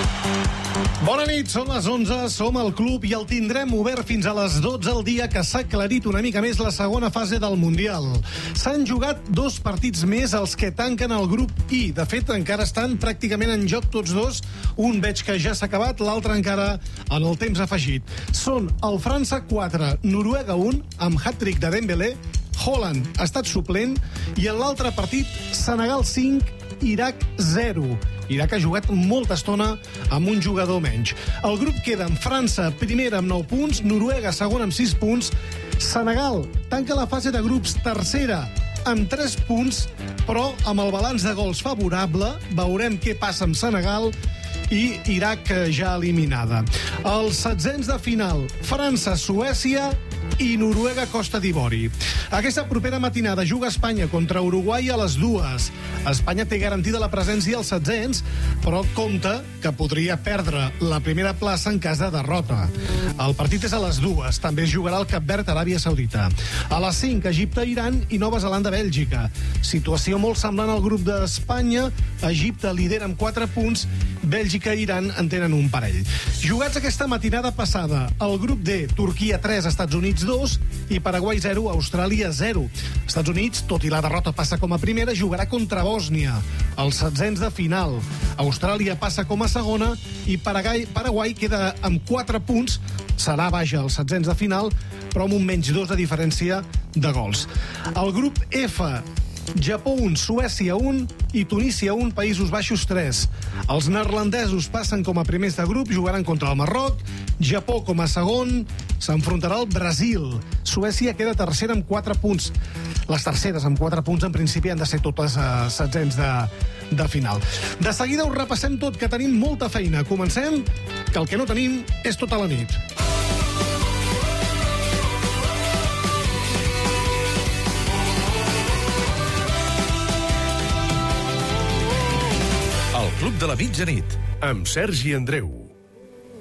Bona nit, són les 11, som al club i el tindrem obert fins a les 12 al dia, que s'ha aclarit una mica més la segona fase del Mundial. S'han jugat 2 partits més, els que tanquen el grup I. De fet, encara estan pràcticament en joc tots dos. Un veig que ja s'ha acabat, l'altre encara en el temps afegit. Són el França 4, Noruega 1, amb hat-trick de Dembélé, Haaland ha estat suplent, i en l'altre partit, Senegal 5, Iraq 0. Iraq ha jugat molta estona amb un jugador menys. El grup queda amb França primera amb 9 punts, Noruega segona amb 6 punts, Senegal tanca la fase de grups tercera amb 3 punts, però amb el balanç de gols favorable. Veurem què passa amb Senegal, i Iraq ja eliminada. Els setzents de final, França, Suècia i Noruega, Costa d'Ivori. Aquesta propera matinada juga Espanya contra Uruguai a les 2. Espanya té garantida la presència als setzents, però compta que podria perdre la primera plaça en cas de derrota. El partit és a les 2. També es jugarà el Cap Verd, Aràbia Saudita. A les 5, Egipte, Iran i Nova Zelanda, Bèlgica. Situació molt semblant al grup d'Espanya. Egipte lidera amb 4 punts, Bèlgica i Iran en tenen un parell. Jugats aquesta matinada passada, el grup D, Turquia 3, Estats Units 2 i Paraguai 0, Austràlia 0. Estats Units, tot i la derrota passa com a primera, jugarà contra Bòsnia, els setzents de final. Austràlia passa com a segona i Paraguai queda amb 4 punts, serà vaja els setzents de final, però amb un menys 2 de diferència de gols. El grup F, Japó 1, Suècia 1 i Tunísia 1, Països Baixos 3. Els neerlandesos passen com a primers de grup, jugaran contra el Marroc. Japó com a segon s'enfrontarà al Brasil. Suècia queda tercera amb 4 punts. Les terceres amb 4 punts en principi han de ser totes setzents de final. De seguida ho repassem tot, que tenim molta feina. Comencem, que el que no tenim és tota la nit. El Club de la Mitjanit, amb Sergi Andreu.